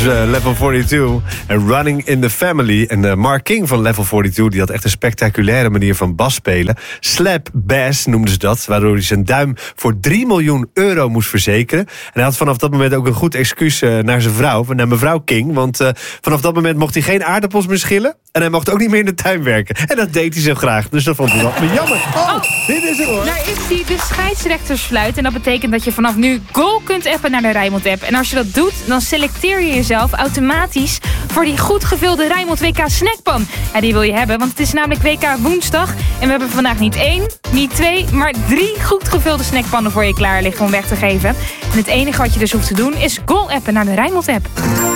Level 42 en Running in the Family. En Mark King van Level 42 die had echt een spectaculaire manier van bas spelen. Slap bass noemden ze dat, waardoor hij zijn duim voor €3 miljoen moest verzekeren. En hij had vanaf dat moment ook een goed excuus naar zijn vrouw, naar mevrouw King. Want vanaf dat moment mocht hij geen aardappels meer schillen. En hij mocht ook niet meer in de tuin werken. En dat deed hij zo graag. Dus dat vond hij wel jammer. Dit is het hoor. Daar is hij, de scheidsrechtersfluit. En dat betekent dat je vanaf nu goal kunt appen naar de Rijnmond app. En als je dat doet, dan selecteer je jezelf automatisch voor die goed gevulde Rijnmond WK snackpan. Ja, die wil je hebben, want het is namelijk WK woensdag. En we hebben vandaag niet 1, niet 2, maar 3 goed gevulde snackpannen voor je klaar liggen om weg te geven. En het enige wat je dus hoeft te doen is goal appen naar de Rijnmond app.